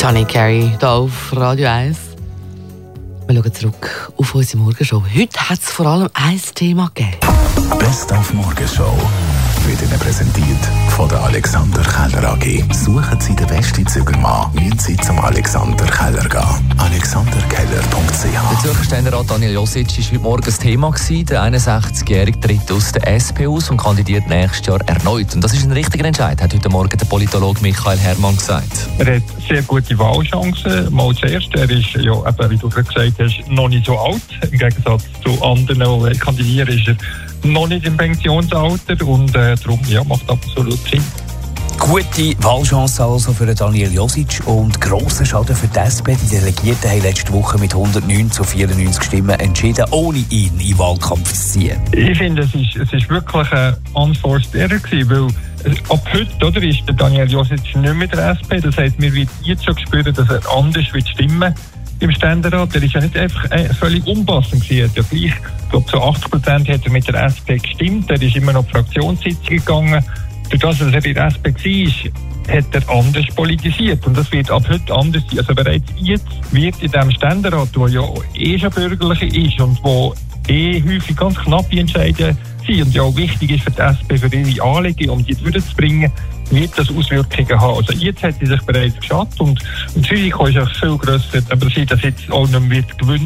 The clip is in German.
Johnny Carey hier auf Radio 1. Wir schauen zurück auf unsere Morgenshow. Heute hat es vor allem ein Thema gegeben. Best auf Morgenshow wird Ihnen präsentiert von der Alexander Keller AG. Suchen Sie den besten Zügelmann, müssen Sie zum Alexander Keller gehen. alexanderkeller.ch. Der Zürcher Ständerat Daniel Josic war heute Morgen das Thema. Der 61-Jährige tritt aus der SP aus und kandidiert nächstes Jahr erneut. Und das ist ein richtiger Entscheid, hat heute Morgen der Politologe Michael Herrmann gesagt. Er hat sehr gute Wahlchancen. Mal zuerst, er ist ja, eben, wie du gerade gesagt hast, noch nicht so alt. Im Gegensatz zu anderen, die kandidieren, ist er noch nicht im Pensionsalter und darum macht absolut Sinn. Gute Wahlchance also für Daniel Josic und grosser Schaden für die SP. Die Delegierten haben letzte Woche mit 109 zu 94 Stimmen entschieden, ohne ihn in den Wahlkampf zu ziehen. Ich finde, es ist wirklich ein unforced error gewesen, weil ab heute ist der Daniel Josic nicht mehr der SP. Das heisst, wir werden jetzt schon spüren, dass er anders wird stimmen im Ständerat. Der ist ja nicht einfach völlig unpassend gewesen. Ja, gleich, ich glaube, zu 80% hat er mit der SP gestimmt. Er ist immer noch die Fraktionssitzung gegangen. Durch das, dass er in der SP war, hat er anders politisiert. Und das wird ab heute anders sein. Also bereits jetzt wird in diesem Ständerat, der ja schon bürgerlich ist und wo häufig ganz knappe Entscheidungen sind und ja auch wichtig ist für die SP, für ihre Anliegen, um die durchzubringen, wird das Auswirkungen haben. Also jetzt hat sie sich bereits geschafft und das Risiko ist auch viel grösser, aber sie das jetzt auch nicht mehr gewinnen.